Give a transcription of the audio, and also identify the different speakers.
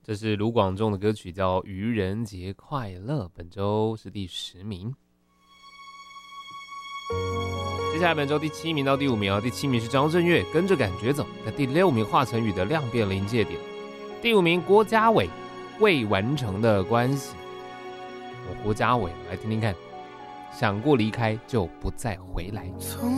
Speaker 1: 这是卢广仲的歌曲，叫《愚人节快乐》，本周是第10名。接下来本周第7名到第5名第7名是张震岳，《跟着感觉走》。在第6名华晨宇的《量变临界点》。第5名郭家伟，《未完成的关系》。郭家伟，来听听看，想过离开就不再回来。